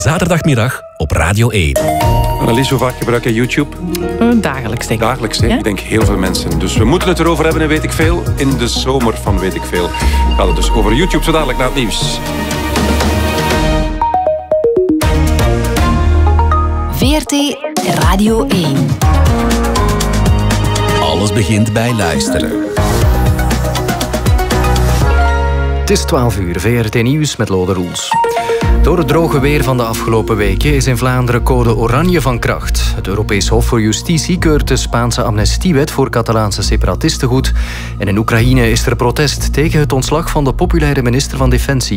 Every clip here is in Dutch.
Zaterdagmiddag op Radio 1. Annelies, hoe vaak gebruik je YouTube? Dagelijks, denk ik. Dagelijks, hè? Ja? Ik denk heel veel mensen. Dus we moeten het erover hebben in Weet ik Veel. In de zomer van Weet ik Veel. We gaan het dus over YouTube zo dadelijk na het nieuws. VRT Radio 1. Alles begint bij luisteren. Het is 12 uur, VRT Nieuws met Lode Roels. Door het droge weer van de afgelopen weken is in Vlaanderen code oranje van kracht. Het Europees Hof voor Justitie keurt de Spaanse amnestiewet voor Catalaanse separatisten goed. En in Oekraïne is er protest tegen het ontslag van de populaire minister van Defensie.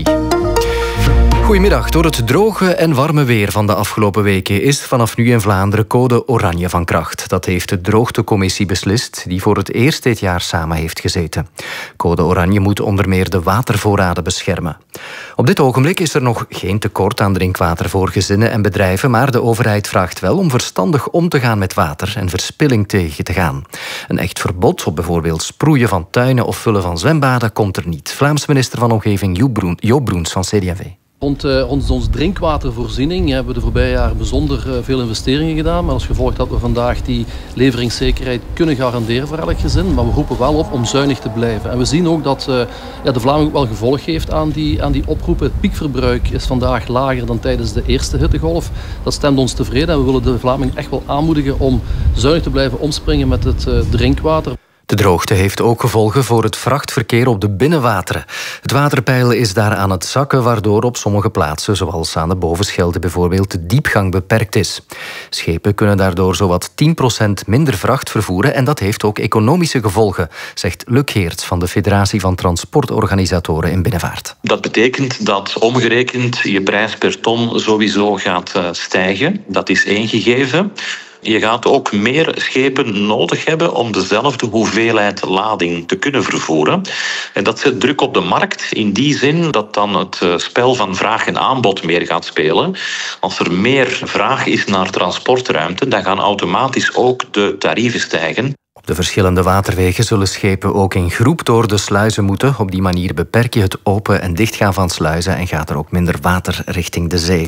Goedemiddag. Door het droge en warme weer van de afgelopen weken is vanaf nu in Vlaanderen code oranje van kracht. Dat heeft de droogtecommissie beslist, die voor het eerst dit jaar samen heeft gezeten. Code oranje moet onder meer de watervoorraden beschermen. Op dit ogenblik is er nog geen tekort aan drinkwater voor gezinnen en bedrijven, maar de overheid vraagt wel om verstandig om te gaan met water en verspilling tegen te gaan. Een echt verbod op bijvoorbeeld sproeien van tuinen of vullen van zwembaden komt er niet. Vlaams minister van Omgeving Joop Broens van CD&V. Rond onze drinkwatervoorziening hebben we de voorbije jaren bijzonder veel investeringen gedaan. Maar als gevolg dat we vandaag die leveringszekerheid kunnen garanderen voor elk gezin. Maar we roepen wel op om zuinig te blijven. En we zien ook dat de Vlaming ook wel gevolg heeft aan die oproepen. Het piekverbruik is vandaag lager dan tijdens de eerste hittegolf. Dat stemt ons tevreden en we willen de Vlaming echt wel aanmoedigen om zuinig te blijven omspringen met het drinkwater. De droogte heeft ook gevolgen voor het vrachtverkeer op de binnenwateren. Het waterpeil is daar aan het zakken, waardoor op sommige plaatsen, zoals aan de Bovenschelde bijvoorbeeld, de diepgang beperkt is. Schepen kunnen daardoor zowat 10% minder vracht vervoeren en dat heeft ook economische gevolgen, zegt Luc Geerts van de Federatie van Transportorganisatoren in Binnenvaart. Dat betekent dat omgerekend je prijs per ton sowieso gaat stijgen. Dat is één gegeven. Je gaat ook meer schepen nodig hebben om dezelfde hoeveelheid lading te kunnen vervoeren. En dat zet druk op de markt in die zin dat dan het spel van vraag en aanbod meer gaat spelen. Als er meer vraag is naar transportruimte, dan gaan automatisch ook de tarieven stijgen. Op de verschillende waterwegen zullen schepen ook in groep door de sluizen moeten. Op die manier beperk je het open en dichtgaan van sluizen en gaat er ook minder water richting de zee.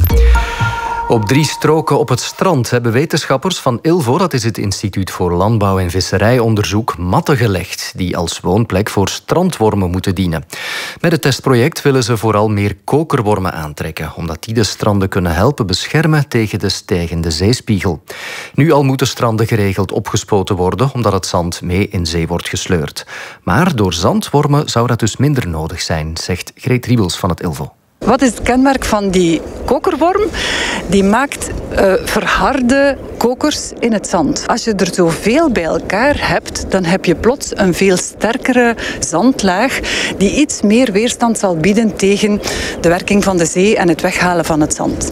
Op 3 stroken op het strand hebben wetenschappers van ILVO, dat is het Instituut voor Landbouw en Visserijonderzoek, matten gelegd die als woonplek voor strandwormen moeten dienen. Met het testproject willen ze vooral meer kokerwormen aantrekken, omdat die de stranden kunnen helpen beschermen tegen de stijgende zeespiegel. Nu al moeten stranden geregeld opgespoten worden, omdat het zand mee in zee wordt gesleurd. Maar door zandwormen zou dat dus minder nodig zijn, zegt Greet Riebels van het ILVO. Wat is het kenmerk van die kokerworm? Die maakt verharde kokers in het zand. Als je er zoveel bij elkaar hebt, dan heb je plots een veel sterkere zandlaag die iets meer weerstand zal bieden tegen de werking van de zee en het weghalen van het zand.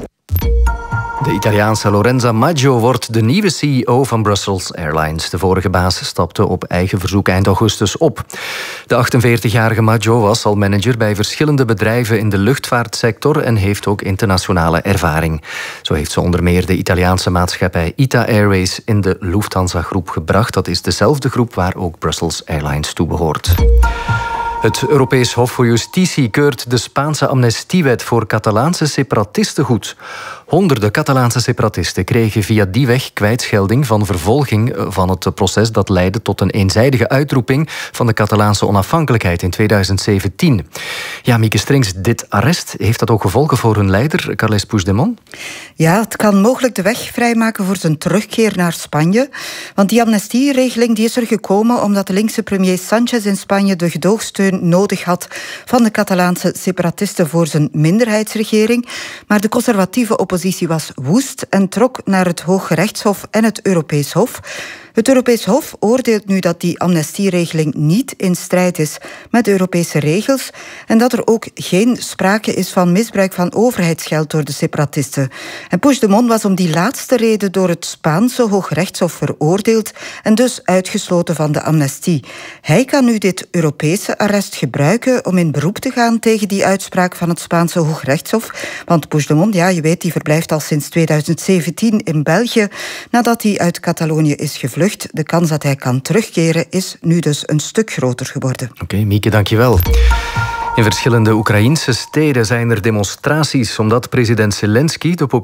De Italiaanse Lorenza Maggio wordt de nieuwe CEO van Brussels Airlines. De vorige baas stapte op eigen verzoek eind augustus op. De 48-jarige Maggio was al manager bij verschillende bedrijven in de luchtvaartsector en heeft ook internationale ervaring. Zo heeft ze onder meer de Italiaanse maatschappij ITA Airways in de Lufthansa-groep gebracht. Dat is dezelfde groep waar ook Brussels Airlines toe behoort. Het Europees Hof voor Justitie keurt de Spaanse amnestiewet voor Catalaanse separatisten goed. Honderden Catalaanse separatisten kregen via die weg kwijtschelding van vervolging van het proces dat leidde tot een eenzijdige uitroeping van de Catalaanse onafhankelijkheid in 2017. Ja, Mieke Strings, dit arrest, heeft dat ook gevolgen voor hun leider, Carles Puigdemont? Ja, het kan mogelijk de weg vrijmaken voor zijn terugkeer naar Spanje. Want die amnestieregeling die is er gekomen omdat de linkse premier Sánchez in Spanje de gedoogsteun nodig had van de Catalaanse separatisten voor zijn minderheidsregering. Maar de conservatieve oppositie was woest en trok naar het Hooggerechtshof en het Europees Hof. Het Europees Hof oordeelt nu dat die amnestieregeling niet in strijd is met de Europese regels en dat er ook geen sprake is van misbruik van overheidsgeld door de separatisten. En Puigdemont was om die laatste reden door het Spaanse Hooggerechtshof veroordeeld en dus uitgesloten van de amnestie. Hij kan nu dit Europese arrest gebruiken om in beroep te gaan tegen die uitspraak van het Spaanse Hooggerechtshof. Want Puigdemont, ja, je weet, die verblijft al sinds 2017 in België nadat hij uit Catalonië is gevlucht. De kans dat hij kan terugkeren is nu dus een stuk groter geworden. Oké, Mieke, dankjewel. In verschillende Oekraïnse steden zijn er demonstraties omdat president Zelensky de